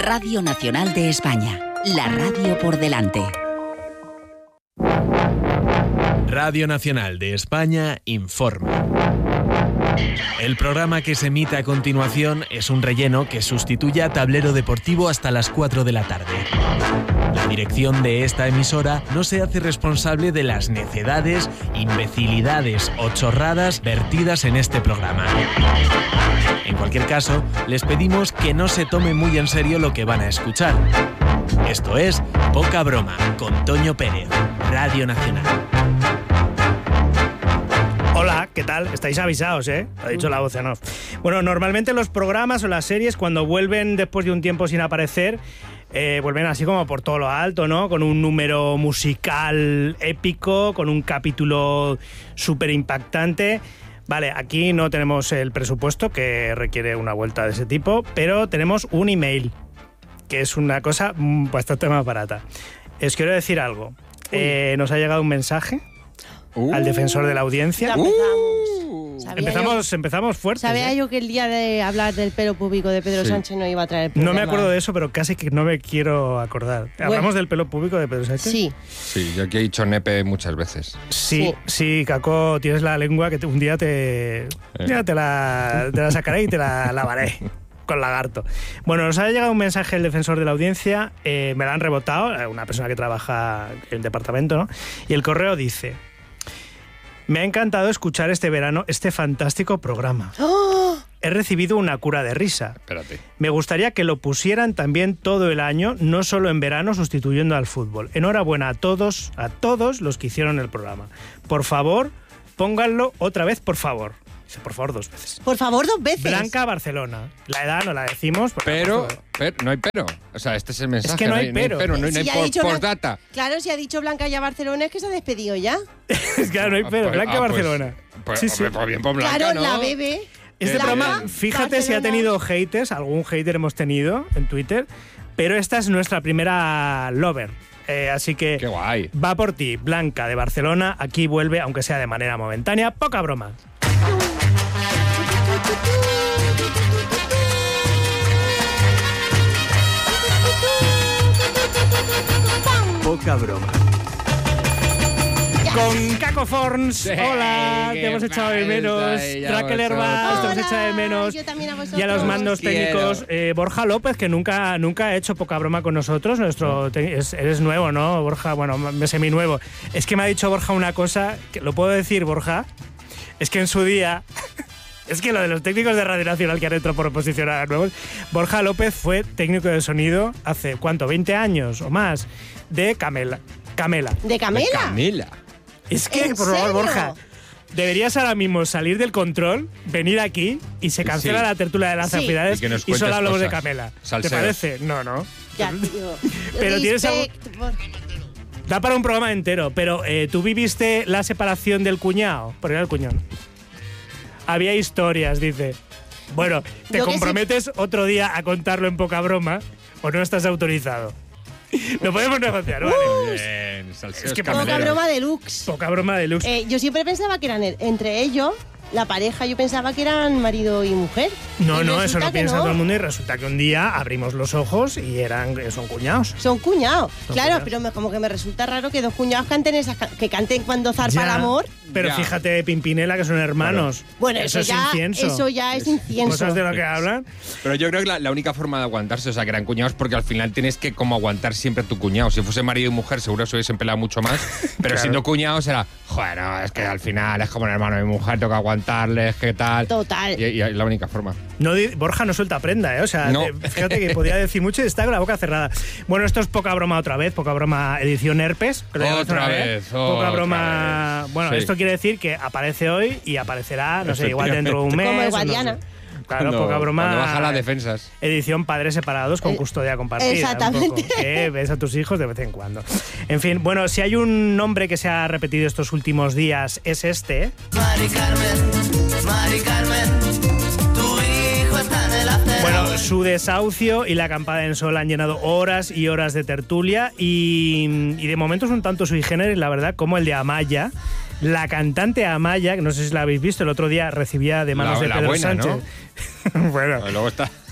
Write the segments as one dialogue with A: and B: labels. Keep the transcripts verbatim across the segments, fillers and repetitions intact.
A: Radio Nacional de España, la radio por delante.
B: Radio Nacional de España informa. El programa que se emite a continuación es un relleno que sustituye a Tablero Deportivo hasta las cuatro de la tarde. La dirección de esta emisora no se hace responsable de las necedades, imbecilidades o chorradas vertidas en este programa. En cualquier caso, les pedimos que no se tome muy en serio lo que van a escuchar. Esto es Poca Broma, con Toño Pérez, Radio Nacional.
C: Hola, ¿qué tal? Estáis avisados, ¿eh? Ha dicho la voz en off. Bueno, normalmente los programas o las series, cuando vuelven después de un tiempo sin aparecer, eh, vuelven así como por todo lo alto, ¿no? Con un número musical épico, con un capítulo súper impactante. Vale, aquí no tenemos el presupuesto que requiere una vuelta de ese tipo, pero tenemos un email, que es una cosa bastante más barata. Os quiero decir algo. Eh, nos ha llegado un mensaje uh, al defensor de la audiencia.
D: Uh,
C: empezamos,
D: yo,
C: empezamos fuertes.
D: Sabía
C: ¿eh?
D: yo que el día de hablar del pelo público de Pedro sí. Sánchez no iba a traer
C: No me acuerdo de eso, pero casi que no me quiero acordar. Bueno. ¿Hablamos del pelo público de Pedro Sánchez?
D: Sí.
E: Sí, yo aquí he dicho nepe muchas veces.
C: Sí, sí, sí, Caco, tienes la lengua que te, un día te, eh. ya te, la, te la sacaré y te la lavaré. Con lagarto. Bueno, nos ha llegado un mensaje del defensor de la audiencia, eh, me lo han rebotado, una persona que trabaja en el departamento, ¿no? Y el correo dice: me ha encantado escuchar este verano este fantástico programa.
D: ¡Oh!
C: He recibido una cura de risa.
E: Espérate.
C: Me gustaría que lo pusieran también todo el año, no solo en verano, sustituyendo al fútbol. Enhorabuena a todos, a todos los que hicieron el programa. Por favor, pónganlo otra vez, por favor. Dice, por favor, dos veces.
D: Por favor, dos veces.
C: Blanca, Barcelona. La edad no la decimos.
E: Pero, pero, no hay pero. O sea, este es el mensaje.
C: Es que no hay pero.
E: No hay, pero, no,
D: si
E: no hay
D: ha
E: por,
D: dicho
E: postdata.
D: Blanca, claro, si ha dicho Blanca ya Barcelona es que se ha despedido ya.
C: Es que no hay pero. Blanca,
E: ah,
C: Barcelona.
E: Pues, pues,
C: sí,
E: hombre,
C: sí.
E: pues bien por Blanca,
D: claro,
E: ¿no?
D: la bebé.
C: Este
D: Blanca,
C: programa, fíjate Barcelona. Si ha tenido haters, algún hater hemos tenido en Twitter, pero esta es nuestra primera lover. Eh, así que
E: Qué guay.
C: Va por ti, Blanca de Barcelona. Aquí vuelve, aunque sea de manera momentánea. Poca broma. Poca broma. Con Caco Forns, sí, hola, te hemos echado de menos. Raquel Herbaz, te hemos echado de menos.
D: A
C: y a los mandos técnicos, eh, Borja López, que nunca, nunca ha hecho Poca Broma con nosotros. Nuestro, te, es, eres nuevo, ¿no, Borja? Bueno, me semi nuevo. Es que me ha dicho Borja una cosa, que lo puedo decir, Borja. Es que en su día. Es que lo de los técnicos de Radio Nacional que han entrado por oposición a nuevos. Borja López fue técnico de sonido hace, ¿cuánto? ¿veinte años o más? De Camela. Camela.
D: ¿De Camela?
E: De Camela.
C: Es que, por favor, Borja, deberías ahora mismo salir del control, venir aquí y se cancela sí. la tertulia de las sí. actividades y, y solo hablamos cosas. De Camela.
E: Salseos.
C: ¿Te parece? No, no.
D: Ya, tío.
C: Pero tienes algo...
D: por...
C: Da para un programa entero, pero eh, ¿tú viviste la separación del cuñado? Porque era el cuñón. Había historias, dice. Bueno, ¿te Yo comprometes sí. otro día a contarlo en Poca Broma o no estás autorizado? Lo podemos negociar, ¿vale?
E: Uh, bien,
C: es que
D: Poca Broma deluxe.
C: Poca Broma deluxe.
D: Eh, yo siempre pensaba que eran entre ellos, la pareja, yo pensaba que eran marido y mujer.
C: No,
D: y
C: no, eso no piensa
D: no.
C: todo el mundo y resulta que un día abrimos los ojos y eran son cuñados.
D: Son cuñados, son claro, cuñados. Pero me, como que me resulta raro que dos cuñados canten esas que canten cuando zarpa ya, el amor.
C: Pero ya. Fíjate, Pimpinela, que son hermanos.
D: Bueno,
C: eso,
D: eso
C: es
D: ya,
C: incienso.
D: Eso ya es, es incienso.
C: Cosas de lo que hablan.
E: Pero yo creo que la, la única forma de aguantarse, o sea, que eran cuñados, porque al final tienes que como aguantar siempre a tu cuñado. Si fuese marido y mujer, seguro se hubiesen peleado mucho más. Pero claro. Siendo cuñados era, joder, no, es que al final es como un hermano de mi mujer, tengo que aguantarles, ¿qué tal?
D: Total.
E: Y, y es la única forma.
C: No, Borja no suelta prenda, ¿eh? O sea,
E: no.
C: te, fíjate que podía decir mucho y está con la boca cerrada. Bueno, esto es Poca Broma otra vez, Poca Broma edición herpes.
E: Otra vez, vez.
C: Poca
E: otra
C: Broma.
E: Vez.
C: Bueno,
E: sí.
C: Esto quiere decir que aparece hoy y aparecerá, no sé, igual dentro de un mes.
D: Como el Guadiana.
C: No sé. Claro,
E: cuando,
C: Poca Broma.
E: Cuando baja las defensas.
C: Edición padres separados con custodia compartida.
D: Exactamente.
C: Un poco, que ves a tus hijos de vez en cuando. En fin, bueno, si hay un nombre que se ha repetido estos últimos días, es este.
F: Mari Carmen, Mari Carmen, tu hijo está en el acero.
C: Bueno, su desahucio y la acampada en sol han llenado horas y horas de tertulia y, y de momento es un tanto sui generis, la verdad, como el de Amaya. La cantante Amaya, que no sé si la habéis visto, el otro día recibía de manos
E: la,
C: de
E: la
C: Pedro
E: buena,
C: Sánchez.
E: ¿no?
C: Bueno,
E: luego está.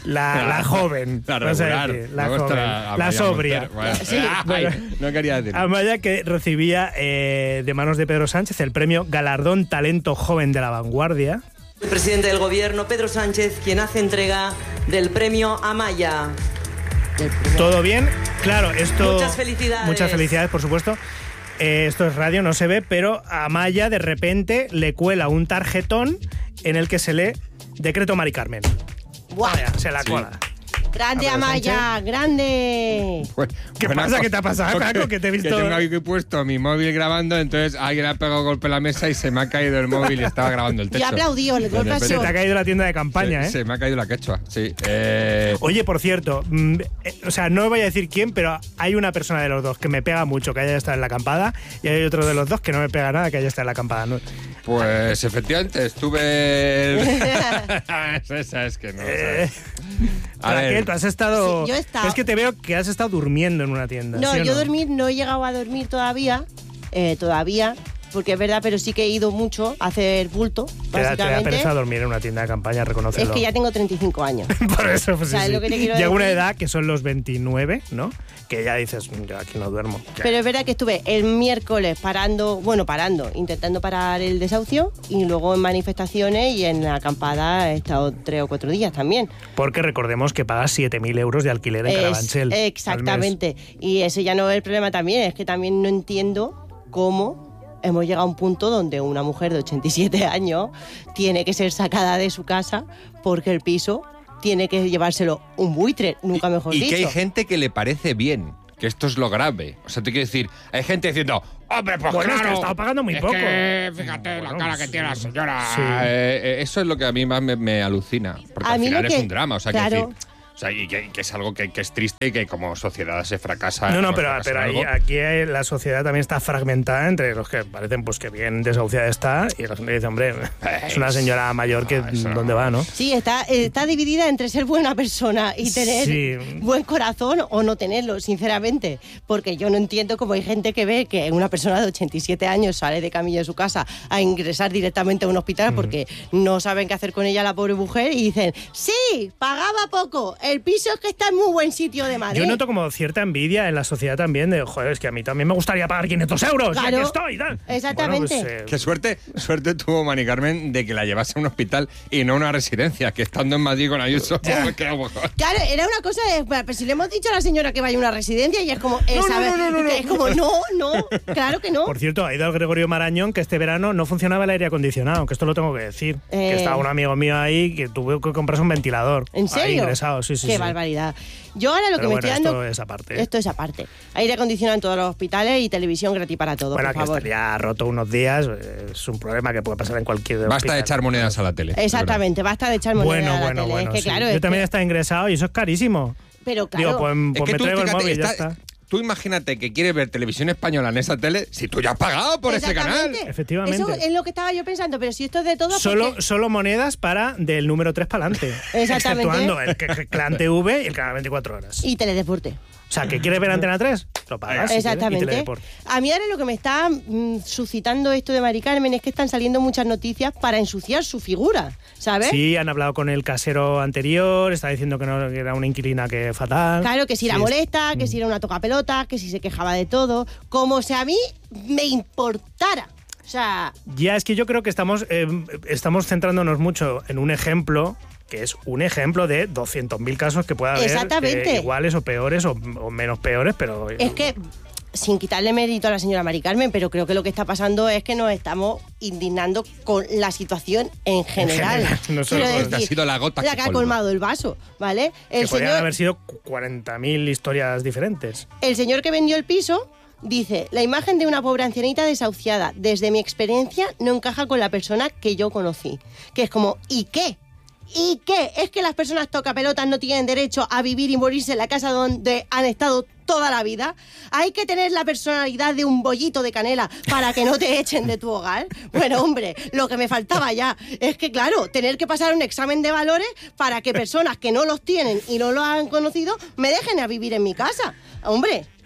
C: La, la joven.
E: La
C: vamos a
E: regular.
C: decir, la
E: Me gusta
C: joven.
E: la-
C: La,
E: Amaya
C: sobria.
E: Montero. Bueno,
C: Sí,
E: ay,
C: bueno.
E: no quería decir.
C: Amaya, que recibía eh, de manos de Pedro Sánchez el premio Galardón Talento Joven de la Vanguardia.
G: El presidente del gobierno, Pedro Sánchez, quien hace entrega del premio Amaya.
C: ¿Todo bien? Claro, esto...
G: Muchas felicidades.
C: Muchas felicidades, por supuesto. Eh, esto es radio, no se ve, pero a Amaya de repente le cuela un tarjetón en el que se lee Decreto Mari Carmen.
D: ¡Buah!
C: Vaya, se la
E: Sí.
C: cuela.
D: ¡Grande,
C: A ver,
D: Amaya!
C: Sánchez.
D: ¡Grande!
E: Pues,
C: ¿Qué
E: buena
C: pasa?
E: cosa.
C: ¿Qué te ha pasado, Paco? Que te he visto-
E: Que tengo aquí puesto mi móvil grabando, entonces alguien ha pegado golpe a la mesa y se me ha caído el móvil y estaba grabando el techo.
D: Yo aplaudí, el
E: De
D: golpe
E: repente
C: Se te ha caído la tienda de campaña,
E: se,
C: ¿eh?
E: se me ha caído la quechua, sí. Eh,
C: Oye, por cierto, mm, eh, o sea, no voy a decir quién, pero hay una persona de los dos que me pega mucho que haya estado en la acampada y hay otro de los dos que no me pega nada que haya estado en la acampada. ¿no?
E: pues efectivamente, estuve... Esa es que no,
C: Eh,
E: ¿sabes? A
C: Raquel,
E: ver.
C: tú has estado...
D: Sí, yo he estado-
C: Es que te veo que has estado durmiendo en una tienda.
D: No,
C: ¿sí o
D: yo dormir no he llegado a dormir todavía, eh, todavía, porque es verdad, pero sí que he ido mucho a hacer bulto,
C: Te da, te da
D: básicamente.
C: pereza dormir en una tienda de campaña, reconocerlo.
D: Es que ya tengo treinta y cinco años.
C: Por eso, pues sí,
D: ¿Sabes
C: sí.
D: lo que te quiero
C: Llega una
D: decir?
C: edad que son los veintinueve, ¿no? Que ya dices, yo aquí no duermo.
D: Pero es verdad que estuve el miércoles parando, bueno, parando, intentando parar el desahucio y luego en manifestaciones y en la acampada he estado tres o cuatro días también.
C: Porque recordemos que pagas siete mil euros de alquiler en
D: Es-
C: Carabanchel. al mes.
D: exactamente. Y ese ya no es el problema también, es que también no entiendo cómo hemos llegado a un punto donde una mujer de ochenta y siete años tiene que ser sacada de su casa porque el piso tiene que llevárselo un buitre, nunca mejor
E: y
D: dicho.
E: que hay gente que le parece bien, que esto es lo grave. O sea, te quiero decir, hay gente diciendo, hombre, pues
C: Bueno, es que
E: claro,
C: ha estado pagando muy
E: es
C: poco.
E: que, fíjate la
C: Bueno,
E: cara que
C: sí.
E: tiene la señora.
C: Sí.
E: Eh, eh, eso es lo que a mí más me, me alucina. Porque
D: A
E: al
D: mí
E: final
D: lo
E: es
D: que-
E: un drama. O sea,
D: claro.
E: que decir, o sea, y que, que es algo que, que es triste y que como sociedad se fracasa.
C: No, no,
E: hemos
C: pero,
E: fracasado
C: pero ahí,
E: algo.
C: aquí hay- la sociedad también está fragmentada entre los que parecen pues que bien desahuciada está y los que dicen, hombre, es una señora mayor que
E: Ah, eso no.
C: dónde va, ¿no?
D: Sí, está, está dividida entre ser buena persona y tener
C: Sí.
D: buen corazón o no tenerlo, sinceramente. Porque yo no entiendo cómo hay gente que ve que una persona de ochenta y siete años sale de camilla de su casa a ingresar directamente a un hospital porque no saben qué hacer con ella la pobre mujer y dicen, sí, pagaba poco, el piso es que está en muy buen sitio de Madrid.
C: Yo noto como cierta envidia en la sociedad también de, joder, es que a mí también me gustaría pagar quinientos euros, y
D: Claro,
C: aquí estoy, y tal.
D: exactamente.
C: Bueno, pues, eh,
E: Qué suerte, suerte tuvo Mari Carmen de que la llevase a un hospital y no a una residencia, que estando en Madrid con Ayuso, que a lo mejor-
D: Claro, era una cosa de, bueno, pues si le hemos dicho a la señora que vaya a una residencia y es como, eh,
C: No, no,
D: ¿sabes?
C: no, no, no,
D: Que es como, no, no, claro que no.
C: Por cierto, ha ido el Gregorio Marañón que este verano no funcionaba el aire acondicionado, que esto lo tengo que decir.
D: Eh.
C: Que estaba un amigo mío ahí que tuvo que comprarse un ventilador.
D: ¿En
C: Ahí
D: serio?
C: ingresado, sí, sí.
D: Qué
C: sí.
D: barbaridad. Yo ahora lo
C: Pero
D: que
C: bueno,
D: me estoy
C: esto
D: dando...
C: es aparte.
D: Esto es aparte. Aire acondicionado en todos los hospitales y televisión gratis para todos,
C: Bueno,
D: por
C: que
D: favor.
C: estaría roto unos días, eh, es un problema que puede pasar en cualquier
E: Basta
C: hospital.
E: de echar monedas a la tele.
D: Exactamente, basta de echar moneda
C: Bueno,
D: a la
C: bueno,
D: tele.
C: bueno.
D: Es que
C: sí.
D: claro,
C: Yo
D: es
C: también
D: que-
C: he estado ingresado y eso es carísimo.
D: Pero claro,
C: Digo, pues,
E: Es
C: pues
E: que
C: me
E: tú,
C: traigo el
E: fíjate,
C: móvil, ya
E: está-
C: está.
E: Tú imagínate que quieres ver televisión española en esa tele si tú ya has pagado por ese canal.
D: exactamente.
C: Efectivamente.
D: Eso es lo que estaba yo pensando, pero si esto es de todo...
C: Solo,
D: porque-
C: solo monedas para del número tres para adelante.
D: Exactamente.
C: Exceptuando el, que- que- Clan T V y el canal veinticuatro horas.
D: Y teledeporte.
C: O sea, que quieres ver Antena tres, lo pagas. si quieres, y
D: Exactamente.
C: Teledeporte.
D: A mí ahora lo que me está mm, suscitando esto de Mari Carmen es que están saliendo muchas noticias para ensuciar su figura, ¿sabes?
C: Sí, han hablado con el casero anterior, está diciendo que, no, que era una inquilina que fatal.
D: Claro, que si la
C: Sí,
D: molesta, que
C: Mm.
D: si era una tocapelota, que si se quejaba de todo, como si a mí me importara. O sea,
C: Ya, es que yo creo que estamos, eh, estamos centrándonos mucho en un ejemplo que es un ejemplo de doscientos mil casos que pueda haber
D: Exactamente.
C: eh, iguales o peores o, o menos peores, pero...
D: es que, sin quitarle mérito a la señora Mari Carmen, pero creo que lo que está pasando es que nos estamos indignando con la situación en general.
C: general, no solo
D: Quiero
C: con-
E: Esta ha sido la gota
D: la
E: que
D: que ha
E: colma.
D: colmado el vaso, ¿vale?
C: que
D: El
C: podrían
D: señor,
C: haber sido cuarenta mil historias diferentes.
D: el señor que vendió el piso dice, la imagen de una pobre ancianita desahuciada, desde mi experiencia, no encaja con la persona que yo conocí. Que es como, ¿y qué? ¿Y qué? ¿Es que las personas tocapelotas no tienen derecho a vivir y morirse en la casa donde han estado toda la vida? ¿Hay que tener la personalidad de un bollito de canela para que no te echen de tu hogar? Bueno, hombre, lo que me faltaba ya es que, claro, tener que pasar un examen de valores para que personas que no los tienen y no los han conocido me dejen a vivir en mi casa. Hombre,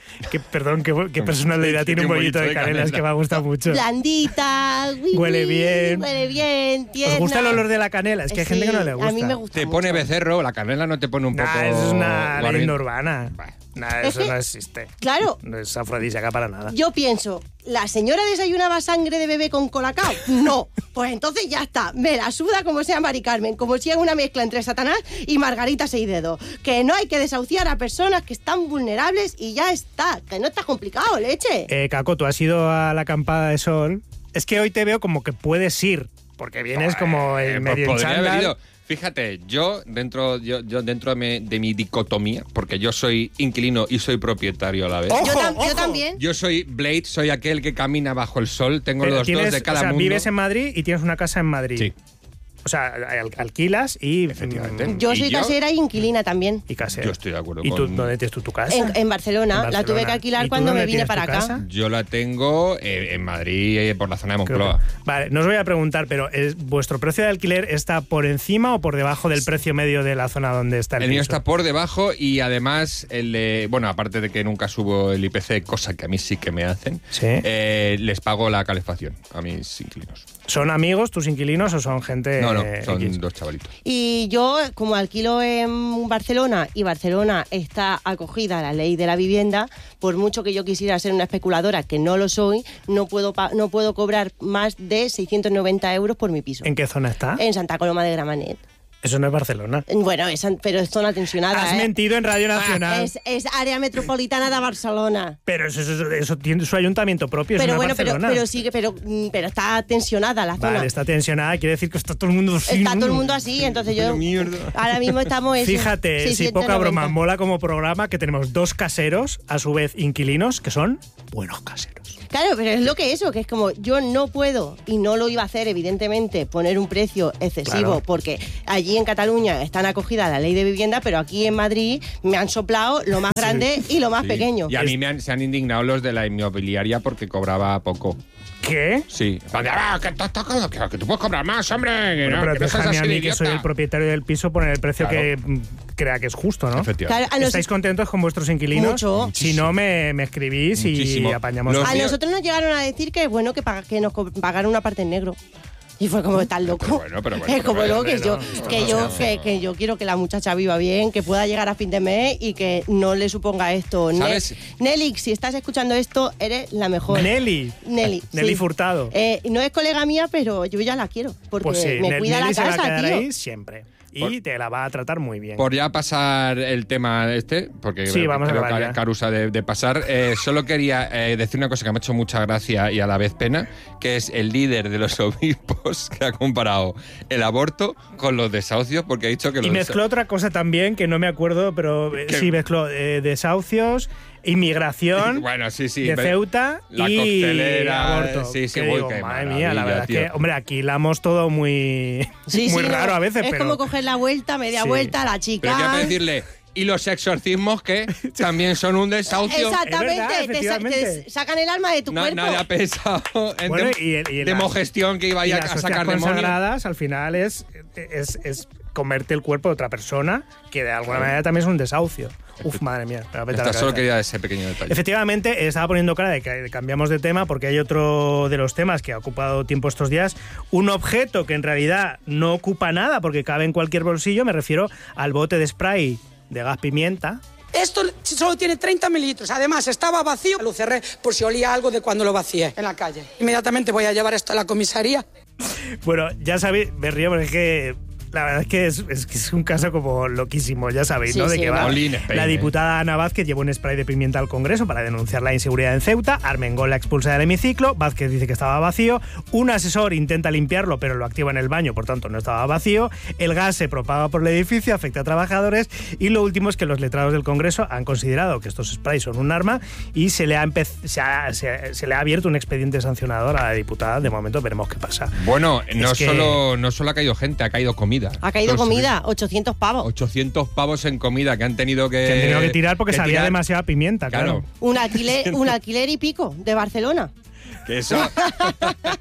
C: Que, perdón, qué, qué personalidad tiene un bollito de canela, es que me ha gustado mucho.
D: Blandita, uy,
C: Huele bien.
D: Huele bien, tierna.
C: ¿Os gusta el olor de la canela? Es que hay gente
D: Sí,
C: que no le gusta.
D: A mí me gusta
E: Te
D: mucho.
E: pone becerro, la canela no te pone un
C: Nah,
E: poco...
C: eso es una
E: guarri-
C: leyenda urbana.
E: Bah.
C: Nah,
D: Es
C: eso
D: que-
C: no existe.
D: Claro.
C: No es afrodisíaca para nada.
D: Yo pienso, ¿la señora desayunaba sangre de bebé con colacao? No. Pues entonces ya está. Me la suda como sea Mari Carmen, como si es una mezcla entre Satanás y Margarita Seidedo. Que no hay que desahuciar a personas que están vulnerables y ya está. Que no está complicado, leche.
C: Eh, Caco, tú has ido a la acampada de sol. Es que hoy te veo como que puedes ir, porque vienes como
E: Eh,
C: en
E: pues
C: medio en
E: podría haber
C: chándal.
E: ido. Fíjate, yo dentro, yo, yo dentro de mi, de mi dicotomía, porque yo soy inquilino y soy propietario a la vez.
C: ¡Ojo,
D: yo, tam- yo
C: ojo!
D: también.
E: Yo soy Blade, soy aquel que camina bajo el sol, tengo
C: Pero
E: los
C: tienes,
E: dos de cada
C: o sea,
E: mundo.
C: vives en Madrid y tienes una casa en Madrid.
E: Sí.
C: O sea, al- alquilas y...
E: Efectivamente.
C: mm,
D: Yo
E: ¿Y
D: soy
E: yo?
D: casera y inquilina también.
C: Y casero.
E: Yo estoy de acuerdo
C: ¿Y tú
E: con-
C: dónde tienes tú tu casa?
D: En, en Barcelona.
C: En
D: La tuve que
C: Barcelona. ¿Y
D: alquilar
C: tú
D: cuando
C: dónde
D: me vine
C: tienes
D: para
C: tu
D: acá.
C: casa?
E: Yo la tengo eh, en Madrid, eh, por la zona de
C: Creo
E: Moncloa.
C: que- Vale, no os voy a preguntar, pero ¿es, ¿vuestro precio de alquiler está por encima o por debajo del precio medio de la zona donde está el,
E: El mío
C: piso?
E: está por debajo y además, el de- bueno, aparte de que nunca subo el I P C, cosa que a mí sí que me hacen,
C: Sí.
E: eh, les pago la calefacción a mis inquilinos.
C: ¿Son amigos tus inquilinos o son gente...?
E: No, no,
C: eh,
E: son
C: X?
E: dos chavalitos.
D: Y yo, como alquilo en Barcelona y Barcelona está acogida a la ley de la vivienda, por mucho que yo quisiera ser una especuladora, que no lo soy, no puedo, pa- no puedo cobrar más de seiscientos noventa euros por mi piso.
C: ¿En qué zona está?
D: En Santa Coloma de Gramenet.
C: Eso no es Barcelona.
D: Bueno, es, pero es zona tensionada.
C: Has
D: ¿eh?
C: mentido en Radio Nacional.
D: Es, es área metropolitana de Barcelona.
C: Pero eso, eso, eso tiene su ayuntamiento propio, eso
D: Pero
C: no
D: bueno,
C: es
D: pero,
C: Barcelona.
D: pero sí que pero, mm, pero está tensionada la zona.
C: Vale, está tensionada, quiere decir que está todo el mundo así.
D: Está
C: ¿no?
D: todo el mundo así, entonces yo ahora mismo estamos en
C: Fíjate, si
D: seiscientos
C: poca
D: noventa.
C: broma, mola como programa que tenemos dos caseros, a su vez inquilinos, que son buenos caseros.
D: Claro, pero es lo que eso, que es como yo no puedo, y no lo iba a hacer evidentemente, poner un precio excesivo,
C: Claro.
D: porque allí en Cataluña están acogidas a la ley de vivienda, pero aquí en Madrid me han soplado lo más grande y lo más
E: Sí.
D: pequeño.
E: Y a mí me han- se han indignado los de la inmobiliaria porque cobraba poco.
C: ¿Qué?
E: Sí. Ah, que, tú- tú- que- que tú puedes cobrar más, hombre. que
C: Bueno,
E: no,
C: pero
E: que no seas
C: déjame a
E: así de
C: mí, que soy
E: idiota.
C: el propietario del piso, poner el precio
E: Claro.
C: que mm, crea que es justo, ¿no?
E: Efectivamente.
D: Claro, a nos-
C: ¿Estáis contentos con vuestros inquilinos?
D: Mucho.
C: Si no, me, me escribís
E: Muchísimo.
C: y apañamos.
E: Los
D: a
E: míos-
D: nosotros nos llegaron a decir que bueno que, paga- que nos co- pagaron una parte en negro. Y fue como, ¿estás loco?
E: Pero bueno, pero bueno,
D: es
E: pero
D: como
E: bueno,
D: no, que
C: hombre,
D: yo,
C: no,
D: que,
C: no,
D: yo
C: no.
D: que, que yo quiero que la muchacha viva bien, que pueda llegar a fin de mes y que no le suponga esto. Ne-
E: ¿Sabes?
D: Nelly, si estás escuchando esto, eres la mejor.
C: Nelly.
D: Nelly.
C: Nelly
D: sí.
C: Furtado.
D: Eh, no es colega mía, pero yo ya la quiero. Porque
C: Pues sí,
D: me
C: Nel-
D: cuida
C: Nelly
D: la
C: se va a
D: casa,
C: quedar
D: tío.
C: ahí siempre. Y
E: Por-
C: te la va a tratar muy bien.
E: Por ya pasar el tema este, porque
C: Sí,
E: creo
C: vamos a
E: que
C: acabar ya.
E: Carusa de, de pasar, eh, solo quería eh, decir una cosa que me ha hecho mucha gracia y a la vez pena, que es el líder de los obispos que ha comparado el aborto con los desahucios, porque ha dicho que
C: Y
E: los
C: mezcló otra cosa también que no me acuerdo, pero eh,
E: ¿Qué?
C: sí mezcló eh, desahucios, inmigración
E: Bueno, sí, sí.
C: de
E: pero-
C: Ceuta
E: la
C: y
E: coctelera,
C: aborto.
E: sí, sí,
C: Que
E: uy,
C: digo,
E: qué
C: madre mía, la
E: maravilla,
C: verdad
E: tío.
C: es que, hombre, aquí hilamos todo muy,
D: Sí,
C: muy
D: sí,
C: raro
D: no,
C: a veces,
D: es
C: pero...
D: como coger la vuelta, media
C: Sí.
D: vuelta, la
E: Pero
D: chica.
E: hay que decirle, y los exorcismos que también son un desahucio.
D: Exactamente,
C: Es verdad,
D: te sa-
C: efectivamente.
D: te sacan el alma de tu
E: No,
D: cuerpo.
E: nadie ha pensado en
C: Bueno,
E: dem-
C: y el- y las-
E: demogestión que iba
C: y
E: a,
C: las
E: a
C: hostias
E: sacar demonios.
C: consagradas al final es, es, es comerte el cuerpo de otra persona, que de alguna manera también es un desahucio. Uf, madre mía. me va a petar la
E: Esta solo
C: cabeza.
E: quería ese pequeño detalle.
C: Efectivamente, eh, estaba poniendo cara de que cambiamos de tema porque hay otro de los temas que ha ocupado tiempo estos días. Un objeto que en realidad no ocupa nada porque cabe en cualquier bolsillo. Me refiero al bote de spray de gas pimienta.
H: Esto solo tiene treinta mililitros. Además, estaba vacío. Lo cerré por si olía algo de cuando lo vacié en la calle. Inmediatamente voy a llevar esto a la comisaría.
C: Bueno, ya sabéis, me río porque es que la verdad es que es, es que es un caso como loquísimo, ya sabéis,
D: Sí,
C: ¿no? De
D: sí,
C: que va.
E: Molín Spain,
C: La
E: ¿eh?
C: diputada Ana Vázquez llevó un spray de pimienta al Congreso para denunciar la inseguridad en Ceuta. Armengol la expulsa del hemiciclo. Vázquez dice que estaba vacío. Un asesor intenta limpiarlo, pero lo activa en el baño, por tanto no estaba vacío. El gas se propaga por el edificio, afecta a trabajadores. Y lo último es que los letrados del Congreso han considerado que estos sprays son un arma y se le ha, empe- se ha, se- se le ha abierto un expediente sancionador a la diputada. De momento veremos qué pasa.
E: Bueno, no,
C: Es que-
E: solo, no solo ha caído gente, ha caído comida.
D: Ha caído
E: Los-
D: comida, ochocientos pavos.
E: ochocientos pavos en comida que han tenido que...
C: Que han tenido que tirar porque
E: que
C: sabía
E: tirar.
C: demasiada pimienta, claro.
E: Claro.
D: Un alquiler, un alquiler y pico de Barcelona.
E: Que eso...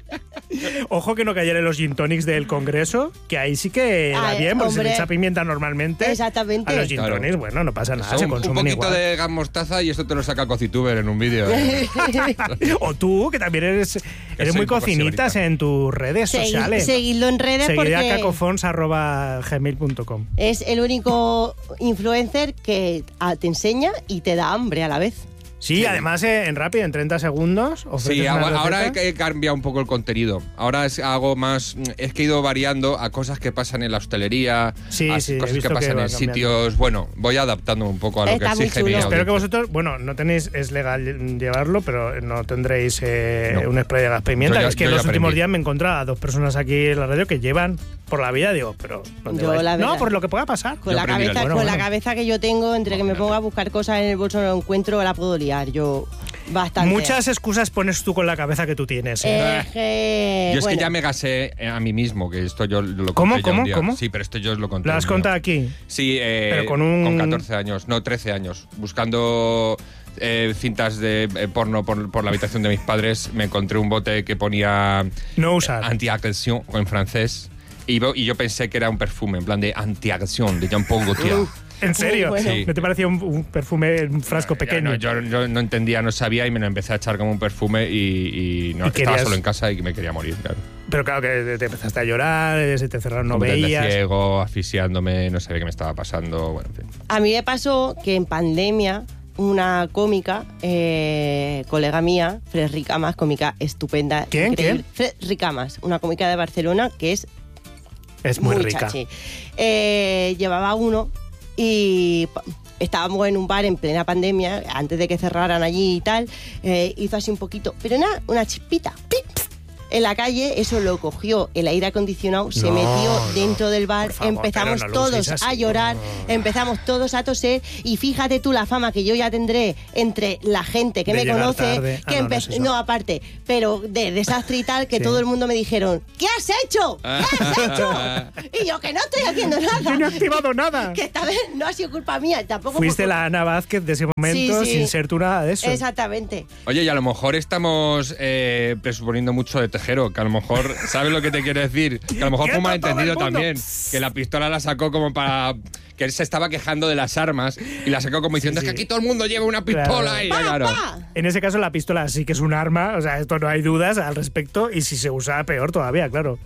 C: Ojo que no cayera en los gin tonics del Congreso, que ahí sí que da
D: Ay,
C: bien, porque
D: hombre.
C: se le echa pimienta normalmente.
D: Exactamente.
C: A los gin
E: Claro.
C: tonics, bueno, no pasa nada,
E: Son
C: se
E: un
C: consumen
E: poquito
C: igual.
E: de gas mostaza y esto te lo saca Cocituber en un vídeo. ¿eh?
C: O tú, que también eres, eres
E: soy
C: muy
E: un poco
C: cocinitas
E: señorita.
C: en tus redes
D: Segui-
C: sociales.
D: seguidlo en redes
C: Seguid a
D: porque
C: cacofons arroba gmail punto com.
D: es el único influencer que ah, te enseña y te da hambre a la vez.
C: Sí, además eh, en Rappi, en treinta segundos. ofreces
E: Sí,
C: una
E: ahora, ahora
C: receta.
E: he, he cambiado un poco el contenido. Ahora es, hago más. Es que he ido variando a cosas que pasan en la hostelería,
C: Sí,
E: a
C: sí, he
E: cosas
C: visto
E: que
C: que
E: pasan
C: va
E: en
C: cambiando.
E: sitios. Bueno, voy adaptándome un poco a lo
D: Está
E: que
D: muy
E: exige
D: chulo.
E: mi
C: Espero que
E: audiencia.
C: vosotros, bueno, no tenéis, es legal llevarlo, pero no tendréis eh,
E: No.
C: un spray de gas pimienta.
E: Yo ya-
C: es que
E: yo
C: en
E: ya
C: los últimos
E: aprendí.
C: días me he encontrado a dos personas aquí en la radio que llevan por la vida, digo, pero ¿dónde
D: Yo,
C: vais?
D: la verdad.
C: No, por lo que pueda pasar.
D: Con,
E: Yo
D: la
E: aprendí
D: cabeza,
E: la
C: lección.
D: con
C: Bueno,
D: la cabeza que yo tengo, entre que me pongo a buscar cosas en el bolso no lo encuentro, la puedo liar. Yo bastante.
C: Muchas excusas pones tú con la cabeza que tú tienes. ¿eh?
D: Eh, que,
E: Yo es
D: bueno,
E: que ya me gasé a mí mismo, que esto yo lo conté
C: ¿Cómo,
E: ya
C: cómo,
E: un día.
C: cómo?
E: Sí, pero esto yo os lo conté.
C: ¿Lo has
E: un día.
C: contado aquí?
E: Sí, eh,
C: Pero con un-
E: catorce años, no, trece años. Buscando eh, cintas de eh, porno por, por la habitación de mis padres, me encontré un bote que ponía
C: No usar.
E: anti-agression en francés. Y, yo- y yo pensé que era un perfume, en plan de anti-agression, de Jean-Paul Gaultier.
C: ¿En serio?
D: Muy bueno.
E: Sí.
C: ¿No te parecía un, un perfume, un frasco
E: Ya,
C: pequeño?
E: no, yo, yo no entendía, no sabía y me lo empecé a echar como un perfume y, y no,
C: ¿Y
E: estaba
C: querías-
E: solo en casa y me quería morir, claro.
C: Pero claro que te empezaste a llorar, eh, se te cerraron, no
E: Completamente
C: veías.
E: ciego, asfixiándome, no sabía qué me estaba pasando, bueno, en fin.
D: a mí me pasó que en pandemia una cómica, eh, colega mía, Fred Ricamas, cómica estupenda.
C: ¿Quién?
D: increíble. Fred Ricamas, una cómica de Barcelona que es
C: Es muy,
D: muy
C: rica.
D: chachi. Eh, llevaba uno y pa- estábamos en un bar en plena pandemia, antes de que cerraran allí y tal, eh, hizo así un poquito, pero nada, una chispita, ¡pip! En la calle, eso lo cogió el aire acondicionado, se
C: No,
D: metió
C: no,
D: dentro del bar,
C: por favor,
D: empezamos
C: pero no lo uséis
D: todos
C: así,
D: a llorar,
C: no.
D: empezamos todos a toser y fíjate tú la fama que yo ya tendré entre la gente que
C: De
D: me
C: llegar
D: conoce,
C: tarde. Ah,
D: que
C: no, no
D: empe-
C: es eso.
D: no, aparte, pero de desastre y tal, que
C: Sí.
D: todo el mundo me dijeron, ¿qué has hecho? ¿Qué has hecho? Y yo, que no estoy haciendo nada.
C: Yo no he activado nada.
D: Que esta vez no ha sido culpa mía, tampoco fue
C: Fuiste
D: culpa-
C: la Ana Vázquez de ese momento
D: Sí, sí.
C: sin ser tú nada de eso.
D: Exactamente.
E: Oye, y a lo mejor estamos eh, presuponiendo mucho de Tejero, que a lo mejor, ¿sabes lo que te quiero decir? Que a lo mejor fue
C: ¡Quieto
E: un malentendido
C: todo el mundo!
E: también, que la pistola la sacó como para... que él se estaba quejando de las armas y la sacó como diciendo,
C: Sí,
E: es
C: sí.
E: que aquí todo el mundo lleva una pistola
C: Claro.
E: y
D: ¡Pa,
E: claro.
D: pa!
C: En ese caso la pistola sí que es un arma, o sea, esto no hay dudas al respecto y si se usa peor todavía, claro.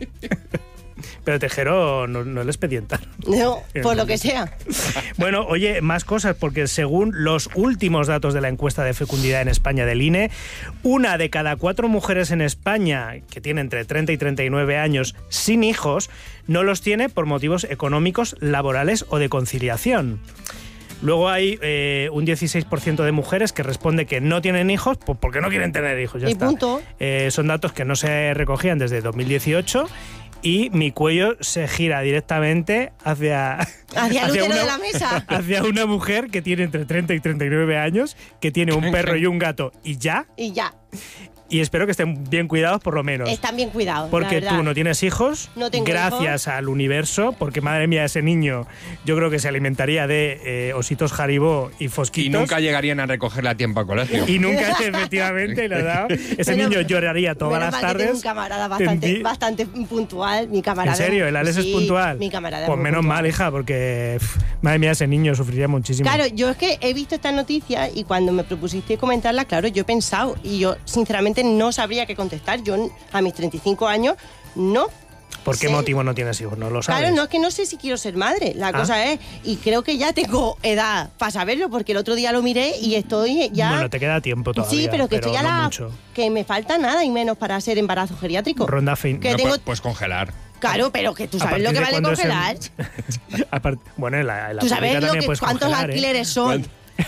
C: Pero Tejero no, no les expedientan.
D: No, por lo que sea.
C: Bueno, oye, más cosas, porque según los últimos datos de la encuesta de fecundidad en España del I N E, una de cada cuatro mujeres en España que tiene entre treinta y treinta y nueve años sin hijos no los tiene por motivos económicos, laborales o de conciliación. Luego hay eh, un dieciséis por ciento de mujeres que responde que no tienen hijos pues porque no quieren tener hijos. Ya
D: Y
C: está.
D: punto.
C: Eh, son datos que no se recogían desde dos mil dieciocho y mi cuello se gira directamente hacia,
D: Hacia el útero
C: una,
D: de la mesa.
C: hacia una mujer que tiene entre treinta y treinta y nueve años, que tiene un perro y un gato y ya.
D: Y ya.
C: Y espero que estén bien cuidados por lo menos.
D: Están bien cuidados.
C: Porque
D: la verdad.
C: tú no tienes hijos,
D: No tengo
C: gracias al universo, porque madre mía, ese niño yo creo que se alimentaría de eh, ositos Haribo y fosquitos.
E: Y nunca llegarían a recogerla a tiempo a colegio.
C: Y nunca, efectivamente, le ha dado. Ese
D: Menos-
C: niño lloraría todas
D: menos
C: las
D: mal que tengo
C: tardes.
D: un camarada bastante,
C: Tendi-
D: bastante puntual, mi camarada.
C: ¿En serio? ¿El Alex
D: Sí,
C: es puntual?
D: Mi camarada. es
C: Pues
D: muy
C: menos
D: puntual.
C: mal, hija, porque pff, madre mía, ese niño sufriría muchísimo.
D: Claro, yo es que he visto estas noticias y cuando me propusiste comentarla, claro, yo he pensado y yo sinceramente no sabría qué contestar. Yo a mis treinta y cinco años no.
C: ¿Por qué
D: sé.
C: motivo no tienes hijos? No lo sabes.
D: Claro, no es que no sé si quiero ser madre. La
C: Ah.
D: cosa es, y creo que ya tengo edad para saberlo, porque el otro día lo miré y estoy ya.
C: Bueno, te queda tiempo todavía.
D: sí, pero que estoy a
C: no
D: la.
C: mucho.
D: Que me falta nada y menos para ser embarazo geriátrico.
C: Ronda fin.
D: Que
E: No,
D: tengo-
E: pues, pues congelar.
D: Claro, pero que tú
C: ¿A
D: sabes lo
C: partir
D: que
C: de
D: vale
C: cuándo es el-
D: congelar.
C: Apart- bueno, en la, en la
D: Tú sabes
C: pública
D: lo
C: también
D: que,
C: puedes
D: cuántos
C: congelar, ¿eh?
D: alquileres son.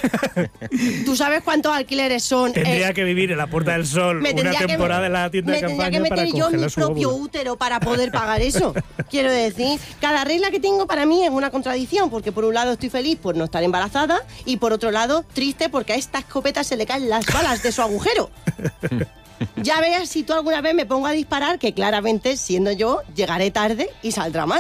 D: ¿Tú sabes cuántos alquileres son?
C: Tendría
D: Eh,
C: que vivir en la Puerta del Sol
D: me
C: una
D: tendría que-
C: temporada en la tienda
D: me
C: de
D: tendría
C: campaña
D: que
C: para
D: meter yo
C: congelar
D: mi
C: su
D: propio
C: óvulo.
D: útero para poder pagar eso. Quiero decir, cada regla que tengo para mí es una contradicción, porque por un lado estoy feliz por no estar embarazada y por otro lado triste porque a esta escopeta se le caen las balas de su agujero. Ya verás si tú alguna vez me pongo a disparar, que claramente, siendo yo, llegaré tarde y saldrá mal.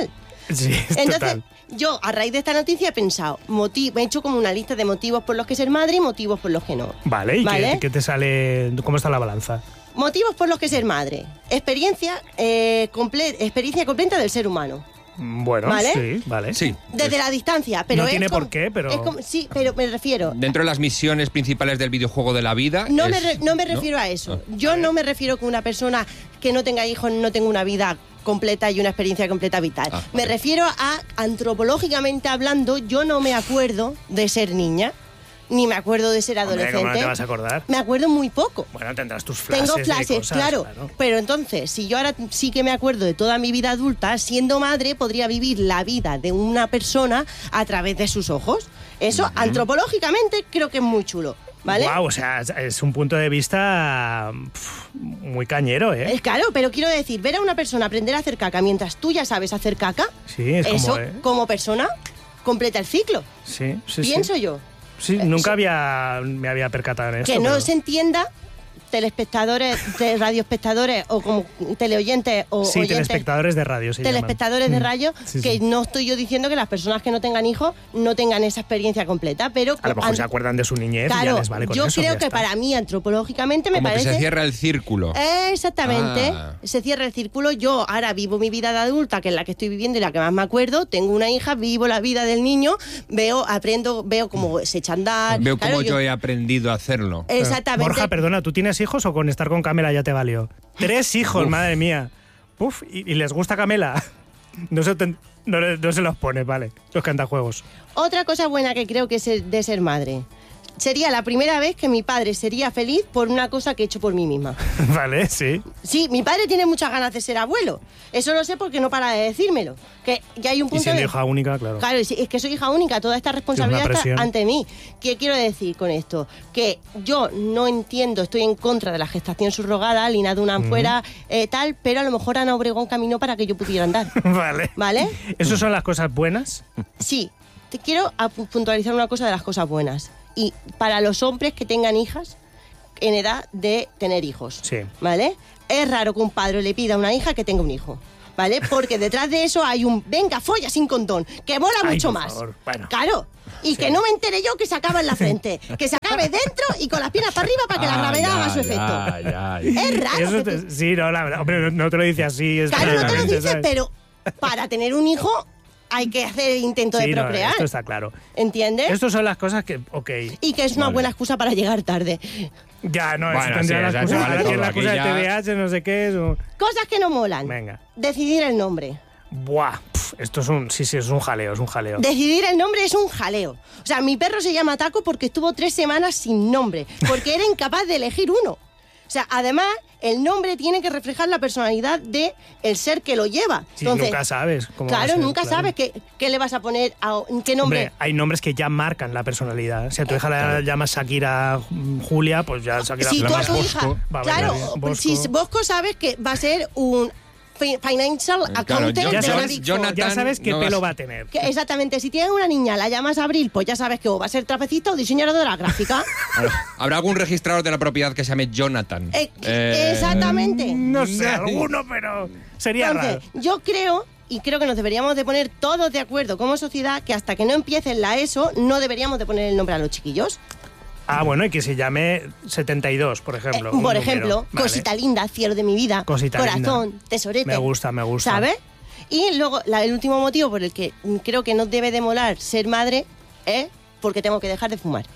C: Sí,
D: Entonces,
C: total.
D: yo a raíz de esta noticia he pensado, motiv- me he hecho como una lista de motivos por los que ser madre y motivos por los que no.
C: Vale, ¿y
D: ¿Vale?
C: qué, qué te sale? ¿Cómo está la balanza?
D: Motivos por los que ser madre. Experiencia, eh, comple- experiencia completa del ser humano.
C: Bueno,
D: ¿Vale?
C: sí, vale.
E: Sí.
D: Desde la distancia, pero
C: No
D: es
C: tiene
D: como-
C: por qué, pero-
D: es como- sí, pero me refiero.
E: Dentro de las misiones principales del videojuego de la vida.
D: No,
E: es-
D: me, re- no me refiero a eso.
E: Ah.
D: Yo no me refiero que una persona que no tenga hijos no tenga una vida completa y una experiencia completa vital.
E: Ah,
D: me
E: ok.
D: refiero a, antropológicamente hablando, yo no me acuerdo de ser niña, ni me acuerdo de ser
C: Hombre,
D: adolescente.
C: ¿cómo no te vas a acordar?
D: Me acuerdo muy poco.
C: Bueno, tendrás tus flashes
D: Tengo
C: de
D: flashes,
C: cosas,
D: claro, pero entonces, si yo ahora sí que me acuerdo de toda mi vida adulta, siendo madre, podría vivir la vida de una persona a través de sus ojos. Eso, antropológicamente, creo que es muy chulo, ¿vale?
C: Wow, o sea, es- es un punto de vista pf, muy cañero, ¿eh?
D: Es claro, pero quiero decir, ver a una persona aprender a hacer caca mientras tú ya sabes hacer caca,
C: Sí, es
D: eso,
C: como... ¿eh?
D: como persona, completa el ciclo.
C: Sí, sí,
D: Pienso
C: sí.
D: yo.
C: Sí, nunca había, me había percatado en esto.
D: Que no
C: pero-
D: se entienda, telespectadores, de radioespectadores o como teleoyentes o
C: Sí,
D: oyentes.
C: telespectadores de radio se llaman.
D: telespectadores de
C: Mm.
D: radio,
C: Sí,
D: que
C: sí.
D: no estoy yo diciendo que las personas que no tengan hijos no tengan esa experiencia completa, pero
C: A lo mejor
D: an-
C: se acuerdan de su niñez y ya
D: claro,
C: les vale con
D: yo
C: eso.
D: creo
C: ya
D: que
C: está.
D: para mí antropológicamente me
E: Como que
D: parece
E: se cierra el círculo.
D: Exactamente,
E: Ah.
D: se cierra el círculo. Yo ahora vivo mi vida de adulta, que es la que estoy viviendo y la que más me acuerdo. Tengo una hija, vivo la vida del niño, veo, aprendo, veo cómo se echa a andar.
E: Veo
D: Claro,
E: cómo yo he aprendido a hacerlo.
D: Exactamente.
C: Borja, perdona, ¿tú tienes hijos o con estar con Camela ya te valió? Tres hijos,
E: Uf.
C: madre mía. Uf, ¿y, y les gusta Camela? No se, te- no, le- no se los pone, vale, los cantajuegos.
D: Otra cosa buena que creo que es el de ser madre. Sería la primera vez que mi padre sería feliz por una cosa que he hecho por mí misma.
C: Vale, sí.
D: Sí, mi padre tiene muchas ganas de ser abuelo. Eso lo sé porque no para de decírmelo. Que ya hay un
C: Y
D: punto
C: siendo
D: de...
C: hija única, claro.
D: Claro, es es que soy hija única, toda esta responsabilidad está
C: presión.
D: ante mí. ¿Qué quiero decir con esto? Que yo no entiendo, estoy en contra de la gestación subrogada, Lina Dunham fuera, eh, tal, pero a lo mejor Ana Obregón caminó para que yo pudiera andar.
C: Vale.
D: ¿Vale?
C: ¿Esas son las cosas buenas?
D: Sí, te quiero apu- puntualizar una cosa de las cosas buenas. Y para los hombres que tengan hijas en edad de tener hijos,
C: Sí.
D: ¿vale? Es raro que un padre le pida a una hija que tenga un hijo, ¿vale? Porque detrás de eso hay un venga, folla sin condón, que mola
C: Ay,
D: mucho
C: por
D: más.
C: favor, bueno.
D: Claro. Y que no me entere yo que se acaba en la frente, que se acabe dentro y con las piernas para arriba para que la
E: Ah,
D: gravedad
E: ya,
D: haga su
E: ya,
D: efecto.
E: ya, ya.
D: Es raro.
C: Eso
D: que
C: te-
D: te-
C: sí, no, la verdad. Hombre, no, no te lo dice así. Es
D: Claro, no te lo
C: claramente,
D: dices,
C: ¿sabes?
D: pero para tener un hijo hay que hacer el intento
C: Sí,
D: de
C: no,
D: procrear.
C: esto está claro.
D: ¿Entiendes?
C: Estas son las cosas que, ok,
D: Y que es una
E: Vale.
D: buena excusa para llegar tarde.
C: ya, no, eso
E: Bueno,
C: tendría
E: sí,
C: la
E: ya
C: excusa,
E: se vale
C: ahora tiene
E: todo,
C: la
E: aquí
C: excusa de
E: ya-
C: T V H, no sé qué, eso.
D: Cosas que no molan.
C: Venga.
D: Decidir el nombre.
C: Buah, pf, esto es un, sí, sí, es un jaleo, es un jaleo.
D: Decidir el nombre es un jaleo. O sea, mi perro se llama Taco porque estuvo tres semanas sin nombre, porque era incapaz de elegir uno. O sea, además, el nombre tiene que reflejar la personalidad de el ser que lo lleva.
C: Sí,
D: Entonces,
C: nunca sabes cómo va a
D: claro,
C: ser,
D: nunca
C: claro.
D: sabes qué, qué le vas a poner a qué nombre.
C: Hombre, hay nombres que ya marcan la personalidad. Si a tu hija la llamas Shakira mm, Julia, pues ya Shakira
D: si
C: la
D: tú a
C: llamas
D: tu
C: Bosco.
D: hija,
C: Va a
D: claro,
C: bailar bien. Bosco.
D: si Bosco sabes que va a ser un fi- financial accountant
E: yo-
C: ya
D: de
E: yo-
D: la
C: sabes,
D: Big
E: Jonathan-
D: Four.
C: ya sabes qué
E: no
C: pelo
E: vas-
C: va a tener.
D: Que exactamente, si tienes una niña, la llamas Abril, pues ya sabes que o va a ser trapecista o diseñadora gráfica.
E: ¿Habrá algún registrador de la propiedad que se llame Jonathan?
D: Eh,
E: Eh,
D: exactamente.
C: No sé, alguno, pero sería
D: Entonces,
C: raro.
D: yo creo, y creo que nos deberíamos de poner todos de acuerdo como sociedad, que hasta que no empiecen la ESO, no deberíamos de poner el nombre a los chiquillos.
C: Ah, bueno, y que se llame setenta y dos, por ejemplo.
D: Eh,
C: un
D: por
C: número.
D: ejemplo,
C: Vale.
D: cosita linda, cielo de mi vida,
C: Cosita
D: corazón,
C: linda.
D: tesorete.
C: Me gusta, me gusta.
D: ¿Sabes? Y luego, la- el último motivo por el que creo que no debe de molar ser madre es porque tengo que dejar de fumar.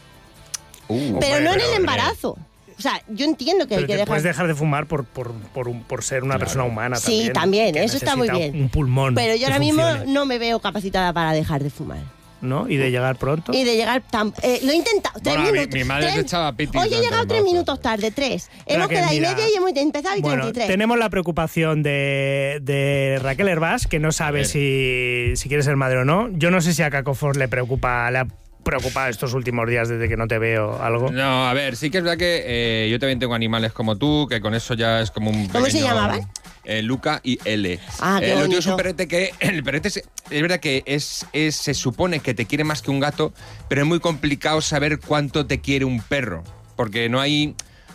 E: uh,
D: Pero
C: hombre,
D: no en
C: pero,
D: el
C: hombre.
D: embarazo. O sea, yo entiendo que
C: Pero
D: hay que
C: te
D: dejar...
C: puedes dejar de fumar por, por, por, un- por ser una persona humana
D: Sí,
C: también.
D: también,
C: que
D: eso está muy
C: necesita
D: bien.
C: Un pulmón.
D: Pero yo
C: que
D: ahora mismo
C: funcione,
D: no me veo capacitada para dejar de fumar.
C: ¿no? Y de llegar pronto.
D: Y de llegar tan... eh, lo he intentado, tres
E: Bueno, mi-
D: minutos.
E: mi madre
D: tres-
E: se echaba pitis
D: Hoy he
E: durante
D: llegado
E: el
D: tres
E: embarazo.
D: minutos tarde, tres.
C: Pero
D: Hemos
C: que
D: quedado y
C: mira,
D: media y hemos empezado y
C: Bueno,
D: treinta y tres.
C: tenemos la preocupación de, de Raquel Herbás, que no sabe si, si quiere ser madre o no. Yo no sé si a Cacofor le preocupa, le ha preocupado estos últimos días desde que no te veo algo.
E: No, a ver, sí que es verdad que eh, yo también tengo animales como tú, que con eso ya es como un
D: ¿Cómo se
E: pequeño-
D: llamaban?
E: Eh, Luca y L.
D: Ah, qué
E: Eh, lo tío es un
D: bonito.
E: perrete que. El perrete es, es verdad que es, es, se supone que te quiere más que un gato, pero es muy complicado saber cuánto te quiere un perro. Porque no hay.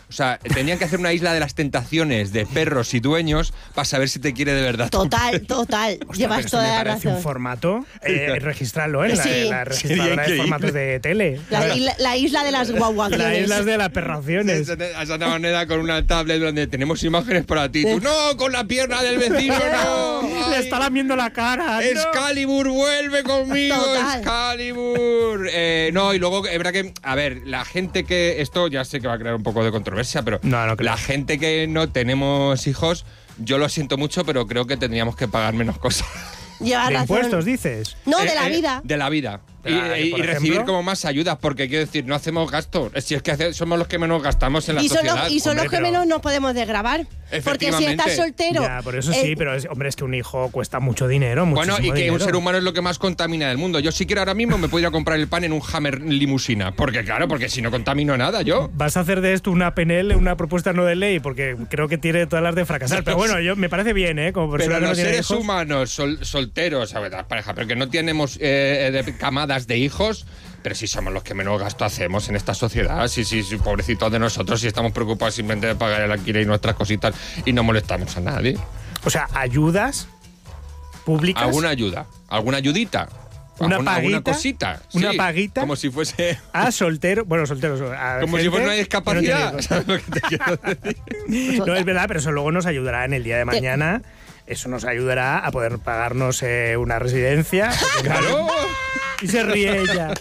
E: O sea, tenían que hacer una isla de las tentaciones de perros y dueños para saber si te quiere de verdad.
D: Total, total.
C: Hostia,
D: Llevas
C: pero eso
D: toda
C: me
D: la
C: parece
D: razón.
C: un formato, eh, registrarlo en la,
D: Sí.
C: la registradora de formatos de tele.
D: La isla, la isla de las guaguaciones.
C: Las islas de las perraciones.
E: A Santa Moneda con una tablet donde tenemos imágenes para ti. Tú, no, con la pierna del vecino, no.
C: Le
E: Ay.
C: está lamiendo la cara. ¿no?
E: Excalibur, vuelve conmigo,
D: Total.
E: Excalibur. Eh, no, y luego, es verdad que, a ver, la gente que, esto ya sé que va a crear un poco de controversia, pero
C: No, no creo.
E: la gente que no tenemos hijos, yo lo siento mucho, pero creo que tendríamos que pagar menos cosas.
D: Llevas
C: ¿De
D: razón.
C: impuestos, dices?
D: No, de
E: Eh,
D: la
E: eh,
D: vida.
E: De la vida. Y,
C: Ah,
E: y-
C: por
E: y recibir
C: ejemplo.
E: como más ayudas, porque quiero decir, no hacemos gastos. Si es que hace- somos los que menos gastamos en la
D: Y son,
E: sociedad.
D: los, y son
C: hombre,
D: los que
C: pero-
D: menos nos podemos desgravar. Porque si estás
E: Efectivamente.
D: soltero.
C: Ya, por eso
D: eh,
C: sí, pero es, hombre, es que un hijo cuesta mucho dinero,
E: Bueno,
C: muchísimo
E: y que un
C: dinero.
E: ser humano es lo que más contamina del mundo. Yo si quiero ahora mismo me podría comprar el pan en un Hammer limusina. Porque claro, porque si no contamino nada yo.
C: Vas a hacer de esto una P N L, una propuesta no de ley, porque creo que tiene todas las de fracasar. Pero bueno, yo me parece bien, ¿eh? Como persona
E: Pero
C: que no
E: los
C: tiene
E: seres
C: hijos.
E: humanos sol- solteros, a ver, las parejas, pero que no tenemos eh, de- camadas de hijos, pero si somos los que menos gasto hacemos en esta sociedad. Sí, sí, sí, pobrecitos de nosotros, si estamos preocupados simplemente de pagar el alquiler y nuestras cositas y no molestamos a nadie.
C: O sea, ayudas públicas.
E: ¿Alguna ayuda? ¿Alguna ayudita?
C: ¿Una
E: ¿Alguna,
C: paguita?
E: alguna cosita?
C: ¿Una
E: Sí,
C: paguita?
E: Como si fuese...
C: A soltero, bueno, solteros. a
E: Como si
C: gente
E: fuera una
C: que no
E: discapacidad.
C: tiene hijos.
E: ¿Sabes lo que te quiero decir?
C: No, es verdad, pero eso luego nos ayudará en el día de mañana. Eso nos ayudará a poder pagarnos eh, una residencia. porque-
E: ¡Claro!
C: Y se ríe ella.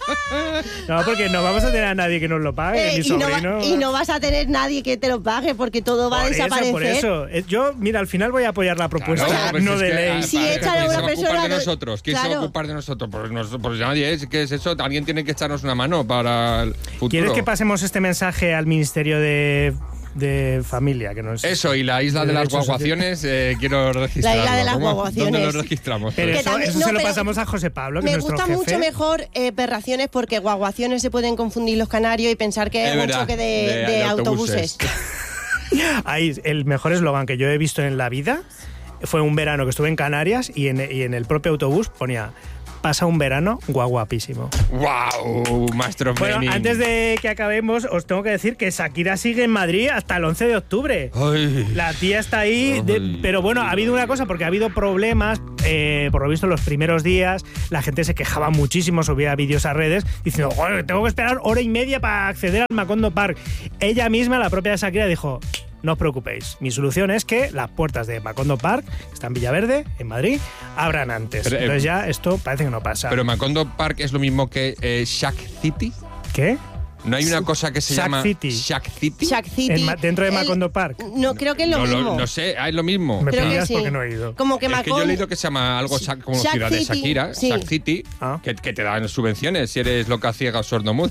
C: No, porque no vamos a tener a nadie que nos lo pague,
D: eh,
C: mi
D: y, no va-
C: sobrino.
D: y no vas a tener nadie que te lo pague porque todo va a
C: Por eso,
D: desaparecer.
C: por eso. Eh, Yo, mira, al final voy a apoyar la propuesta,
E: Claro, pues
C: no
E: es
C: de
E: que,
C: ley.
E: ah,
D: Si
E: vale,
D: echan a
E: ¿quién
D: una
E: se va a ocupar
D: persona
E: de
D: de-
E: nosotros? ¿Quién se va a
D: Claro.
E: ocupar de nosotros? Pues, nos- pues nadie, es que es eso. Alguien tiene que echarnos una mano para el futuro.
C: ¿Quieres que pasemos este mensaje al Ministerio de, de Familia? Que nos,
E: Eso, y la isla de,
C: de
E: las
C: derechos
E: guaguaciones, eh, quiero registrarlo.
D: La isla de las
E: ¿Cómo?
D: guaguaciones.
E: ¿Dónde lo registramos?
C: Pero
D: Que
C: eso,
D: también-
C: eso
D: no,
C: se lo
D: pero
C: pasamos a José Pablo, que
D: Me
C: es nuestro
D: gusta
C: jefe.
D: mucho mejor eh, perraciones porque guaguaciones se pueden confundir los canarios y pensar que es,
E: Es
D: un
E: verdad,
D: choque de,
E: de-
D: de
E: de
D: autobuses.
E: autobuses.
C: Ahí, el mejor eslogan que yo he visto en la vida fue un verano que estuve en Canarias y en, y en el propio autobús ponía: pasa un verano guaguapísimo.
E: ¡Wow! Maestro
C: Bueno,
E: Menin.
C: antes de que acabemos, os tengo que decir que Shakira sigue en Madrid hasta el once de octubre.
E: Ay.
C: La tía está ahí, de-
E: Ay.
C: pero bueno, ha habido una cosa, porque ha habido problemas, eh, por lo visto, los primeros días, la gente se quejaba muchísimo, subía vídeos a redes, diciendo: "Joder, tengo que esperar hora y media para acceder al Macondo Park". Ella misma, la propia Shakira, dijo: no os preocupéis, mi solución es que las puertas de Macondo Park, que está en Villaverde, en Madrid, abran antes.
E: Pero, eh,
C: Entonces ya esto parece que no pasa.
E: Pero Macondo Park es lo mismo que eh, Shack City.
C: ¿Qué?
E: ¿No hay una cosa que se
C: Shack
E: llama
C: City.
E: Shack City?
D: Shack City.
C: En Ma- dentro de
D: el-
C: Macondo Park.
D: No, creo que es lo
E: no,
D: mismo.
E: no sé, ah, es lo mismo.
C: Me
D: Creo que
C: pillas
D: sí.
C: porque no he ido.
D: Como que
E: Es que yo he
D: Macón-
E: leído que se llama algo Shack- como
D: Shack
E: ciudad de
D: City,
E: Shakira,
D: sí.
E: Shack City,
C: Ah.
E: que, que te dan subvenciones si eres loca, ciega o sordomud.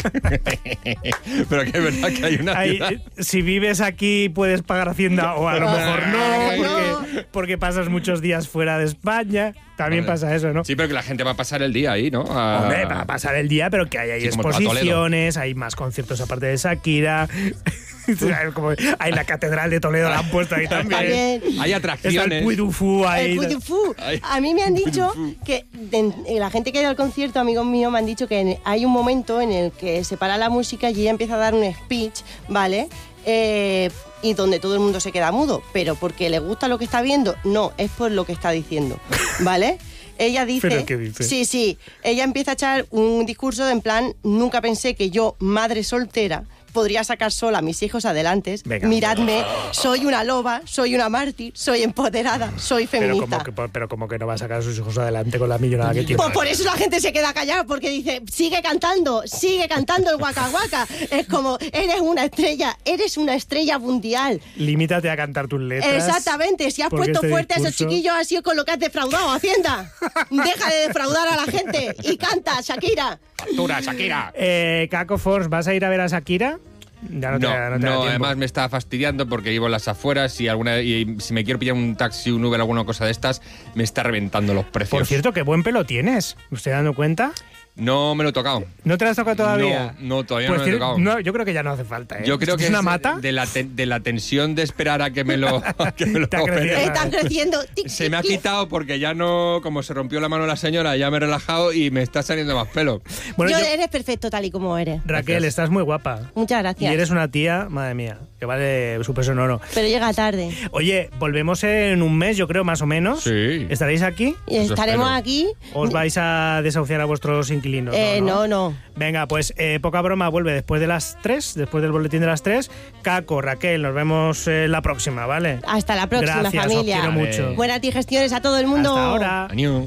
E: Pero que es verdad que hay una
C: Ahí,
E: ciudad.
C: eh, si vives aquí puedes pagar Hacienda o a lo mejor no, porque, porque pasas muchos días fuera de España. También
E: Vale.
C: pasa eso, ¿no?
E: Sí, pero que la gente va a pasar el día ahí, ¿no? A-
C: Hombre, va a pasar el día, pero que hay, hay
E: Sí, como te va a Toledo.
C: exposiciones, hay más conciertos aparte de Shakira. Como hay la Catedral de Toledo, la han puesto ahí también.
D: También.
E: Hay
C: Está
E: atracciones.
C: el Puy du Fou ahí.
D: El Puy du Fou.
E: Ay.
D: A mí me han dicho que de- la gente que ha ido al concierto, amigos míos, me han dicho que en- hay un momento en el que se para la música y ella empieza a dar un speech, ¿vale? Eh, y donde todo el mundo se queda mudo, pero porque le gusta lo que está viendo, no, es por lo que está diciendo, ¿vale? Ella dice,
C: ¿Pero qué dice?
D: sí, sí, ella empieza a echar un discurso de en plan, nunca pensé que yo, madre soltera, podría sacar sola a mis hijos adelante.
C: Venga.
D: Miradme, soy una loba, soy una mártir, soy empoderada, soy
C: Pero
D: feminista.
C: como, que, pero como que no va a sacar a sus hijos adelante con la millonada que tiene.
D: Pues por eso la gente se queda callada, porque dice, sigue cantando, sigue cantando el Waka Waka. Es como, eres una estrella, eres una estrella mundial.
C: Limítate a cantar tus letras.
D: Exactamente, si has
C: porque
D: puesto
C: este
D: fuerte a esos
C: discurso-
D: chiquillos ha sido con lo que has defraudado, Hacienda. Deja de defraudar a la gente y canta, Shakira.
E: Factura, Shakira.
C: Eh, Caco Force, ¿vas a ir a ver a Shakira? Ya no, te,
E: No,
C: da- no
E: no,
C: te da tiempo.
E: además me está fastidiando porque vivo en las afueras y, alguna, y si me quiero pillar un taxi, un Uber, alguna cosa de estas, me está reventando los precios.
C: Por cierto, qué buen pelo tienes. ¿Me estoy dando cuenta?
E: No me lo he tocado.
C: ¿No te lo has tocado todavía?
E: No, no todavía
C: pues
E: no me lo he tocado.
C: No, yo creo que ya no hace falta, ¿eh?
E: Yo creo que
C: es una
E: es
C: mata.
E: De la, ten, de la tensión de esperar a que me lo, que me lo
C: Está creciendo.
E: operen.
D: Están creciendo. Tic,
E: Se
D: tic,
E: me ha
D: tic.
E: quitado porque ya no, como se rompió la mano la señora, ya me he relajado y me está saliendo más pelo.
C: Bueno,
D: Yo
C: yo-
D: eres perfecto tal y como eres.
C: Raquel,
E: Gracias.
C: estás muy guapa.
D: Muchas
C: Y
D: gracias.
C: eres una tía, madre mía, que vale súper sonoro.
D: Pero llega tarde.
C: Oye, volvemos en un mes, yo creo, más o menos.
E: Sí.
C: ¿Estaréis aquí?
D: Y
E: Eso
D: estaremos
E: espero.
D: aquí.
C: ¿O os vais a desahuciar a vuestros inquilinos?
D: Eh, no, no.
C: Venga, pues eh, Poca Broma vuelve después de las tres, después del boletín de las tres. Caco, Raquel, nos vemos eh, la próxima, ¿vale?
D: Hasta la próxima,
C: Gracias, os
D: familia.
C: quiero mucho.
D: Buenas digestiones a todo el mundo.
C: Hasta ahora.
E: Año.